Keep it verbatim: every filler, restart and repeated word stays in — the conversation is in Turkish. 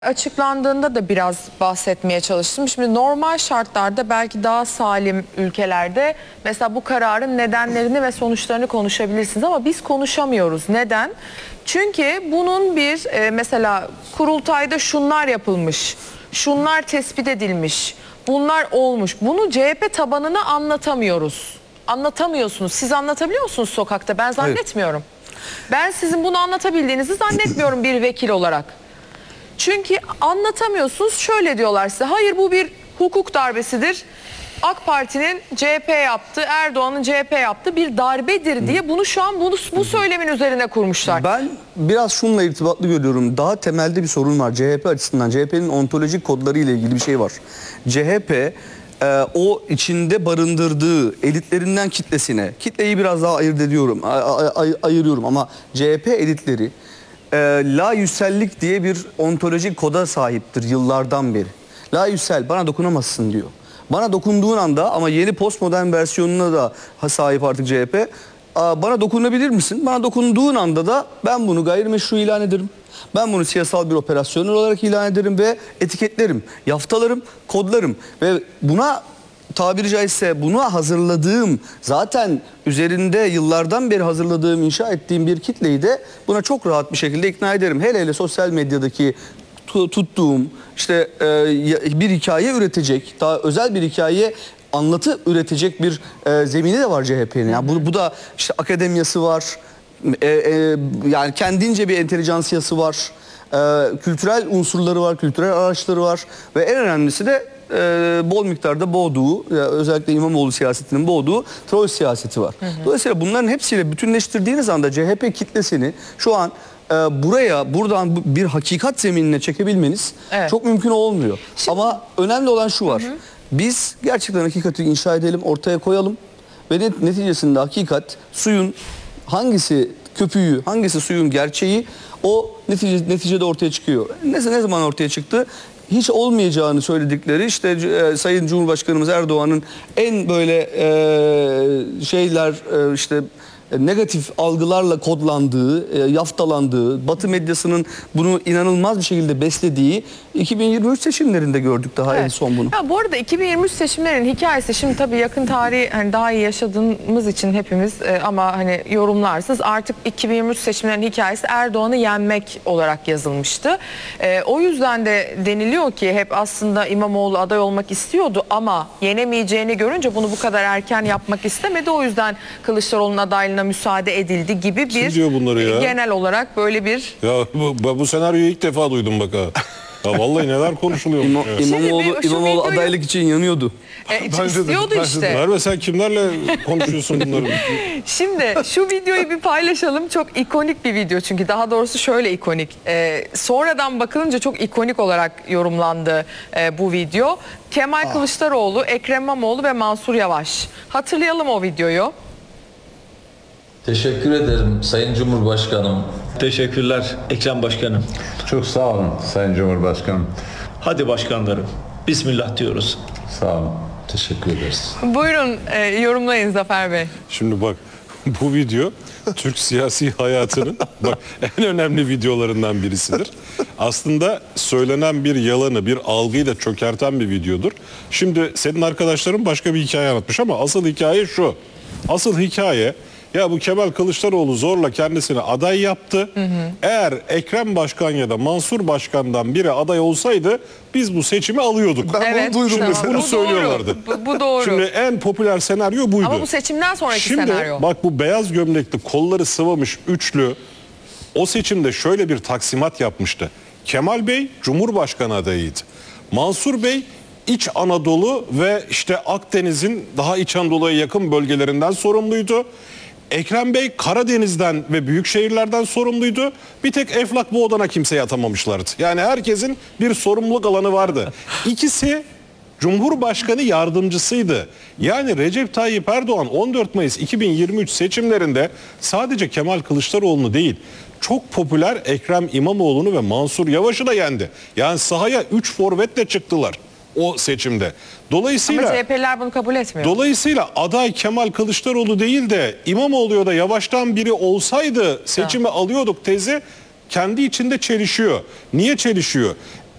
Açıklandığında da biraz bahsetmeye çalıştım. Şimdi normal şartlarda belki daha salim ülkelerde mesela bu kararın nedenlerini ve sonuçlarını konuşabilirsiniz ama biz konuşamıyoruz. Neden? Çünkü bunun bir e, mesela kurultayda şunlar yapılmış, şunlar tespit edilmiş, bunlar olmuş. Bunu C H P tabanına anlatamıyoruz. Anlatamıyorsunuz. Siz anlatabiliyor musunuz sokakta? Ben zannetmiyorum. Hayır. Ben sizin bunu anlatabildiğinizi zannetmiyorum bir vekil olarak. Çünkü anlatamıyorsunuz, şöyle diyorlar size, hayır bu bir hukuk darbesidir. AK Parti'nin C H P yaptığı, Erdoğan'ın C H P yaptığı bir darbedir diye bunu şu an bunu, bu söylemin üzerine kurmuşlar. Ben biraz şununla irtibatlı görüyorum. Daha temelde bir sorun var C H P açısından. C H P'nin ontolojik kodları ile ilgili bir şey var. C H P e, o içinde barındırdığı elitlerinden kitlesine, kitleyi biraz daha ayırt ediyorum, ay, ay, ayırıyorum ama C H P elitleri E, layüsellik diye bir ontolojik koda sahiptir yıllardan beri. Layüsel, bana dokunamazsın diyor. Bana dokunduğun anda, ama yeni postmodern versiyonuna da sahip artık C H P. Bana dokunabilir misin? Bana dokunduğun anda da ben bunu gayrimeşru ilan ederim. Ben bunu siyasal bir operasyon olarak ilan ederim ve etiketlerim, yaftalarım, kodlarım ve buna tabiri caizse buna hazırladığım, zaten üzerinde yıllardan beri hazırladığım, inşa ettiğim bir kitleyi de buna çok rahat bir şekilde ikna ederim. Hele hele sosyal medyadaki tuttuğum işte bir hikaye üretecek, daha özel bir hikaye anlatı üretecek bir zemini de var C H P'nin. Yani bu, bu da işte akademiyası var, e, e, yani kendince bir entelijansiyası var, e, kültürel unsurları var, kültürel araçları var ve en önemlisi de e, bol miktarda boğduğu, özellikle İmamoğlu siyasetinin boğduğu Troll siyaseti var. Hı hı. Dolayısıyla bunların hepsiyle bütünleştirdiğiniz anda C H P kitlesini şu an e, buraya, buradan bir hakikat zeminine çekebilmeniz evet. çok mümkün olmuyor. Şimdi, ama önemli olan şu var. Hı hı. Biz gerçekten hakikati inşa edelim, ortaya koyalım ve neticesinde hakikat, suyun hangisi köpüğü, hangisi suyun gerçeği, o netice, neticede ortaya çıkıyor. Ne, ne zaman ortaya çıktı? Hiç olmayacağını söyledikleri işte e, Sayın Cumhurbaşkanımız Erdoğan'ın en böyle e, şeyler e, işte negatif algılarla kodlandığı, e, yaftalandığı, Batı medyasının bunu inanılmaz bir şekilde beslediği iki bin yirmi üç seçimlerinde gördük daha evet. en son bunu. Ya bu arada iki bin yirmi üç seçimlerin hikayesi, şimdi tabii yakın tarihi hani daha iyi yaşadığımız için hepimiz e, ama hani yorumlarsınız, artık iki bin yirmi üç seçimlerin hikayesi Erdoğan'ı yenmek olarak yazılmıştı. E, o yüzden de deniliyor ki hep aslında İmamoğlu aday olmak istiyordu ama yenemeyeceğini görünce bunu bu kadar erken yapmak istemedi. O yüzden Kılıçdaroğlu'nun adaylığına müsaade edildi gibi bir genel olarak böyle bir... Ya bu, bu senaryoyu ilk defa duydum bak ha. Ya vallahi neler konuşuluyor. İmam, İmamoğlu, bir, İmamoğlu videoyu... adaylık için yanıyordu. E, istiyordu de, işte. Merve sen kimlerle konuşuyorsun bunları? Şimdi şu videoyu bir paylaşalım. Çok ikonik bir video çünkü, daha doğrusu şöyle ikonik. Ee, sonradan bakılınca çok ikonik olarak yorumlandı e, bu video. Kemal ah. Kılıçdaroğlu, Ekrem İmamoğlu ve Mansur Yavaş. Hatırlayalım o videoyu. Teşekkür ederim Sayın Cumhurbaşkanım. Teşekkürler Ekrem Başkanım. Çok sağ olun Sayın Cumhurbaşkanım. Hadi başkanlarım. Bismillah diyoruz. Sağ olun. Teşekkür ederiz. Buyurun e, yorumlayın Zafer Bey. Şimdi bak, bu video Türk siyasi hayatının bak en önemli videolarından birisidir. Aslında söylenen bir yalanı, bir algıyı da çökerten bir videodur. Şimdi senin arkadaşların başka bir hikaye anlatmış ama asıl hikaye şu. Asıl hikaye, ya bu Kemal Kılıçdaroğlu zorla kendisini aday yaptı. Hı hı. Eğer Ekrem Başkan ya da Mansur Başkan'dan biri aday olsaydı biz bu seçimi alıyorduk. Ben evet, bunu duydum. Şimdi Tamam. bunu bu söylüyorlardı. Bu, bu doğru. Şimdi en popüler senaryo buydu. Ama bu seçimden sonraki Şimdi, senaryo. Şimdi bak, bu beyaz gömlekli, kolları sıvamış üçlü o seçimde şöyle bir taksimat yapmıştı. Kemal Bey Cumhurbaşkanı adayıydı. Mansur Bey İç Anadolu ve işte Akdeniz'in daha İç Anadolu'ya yakın bölgelerinden sorumluydu. Ekrem Bey Karadeniz'den ve büyük şehirlerden sorumluydu. Bir tek Eflak Boğdan'a kimseyi atamamışlardı. Yani herkesin bir sorumluluk alanı vardı. İkisi Cumhurbaşkanı yardımcısıydı. Yani Recep Tayyip Erdoğan on dört Mayıs iki bin yirmi üç seçimlerinde sadece Kemal Kılıçdaroğlu'nu değil, çok popüler Ekrem İmamoğlu'nu ve Mansur Yavaş'ı da yendi. Yani sahaya üç forvetle çıktılar o seçimde. Dolayısıyla ama C H P'liler bunu kabul etmiyor. Dolayısıyla aday Kemal Kılıçdaroğlu değil de İmamoğlu ya da Yavaş'tan biri olsaydı seçimi ha. alıyorduk tezi kendi içinde çelişiyor. Niye çelişiyor?